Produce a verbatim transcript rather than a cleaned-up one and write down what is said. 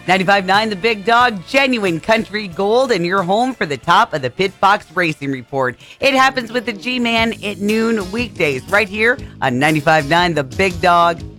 ninety-five point nine The Big Dog, genuine country gold, and you're home for the top of the Pit Box Racing Report. It happens with the G-Man at noon weekdays right here on ninety-five point nine The Big Dog.